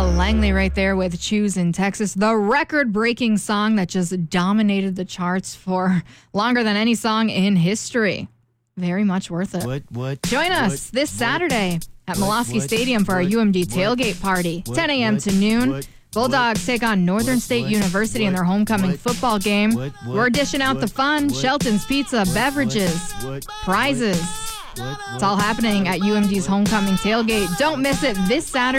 Langley right there with Choose in Texas, the record-breaking song that just dominated the charts for longer than any song in history. Very much worth it. Join us this Saturday at Molosky Stadium for our UMD tailgate party, 10 a.m. to noon. Bulldogs take on Northern State University in their homecoming football game. We're dishing out the fun, Shelton's Pizza, beverages, prizes. It's all happening at UMD's homecoming tailgate. Don't miss it this Saturday.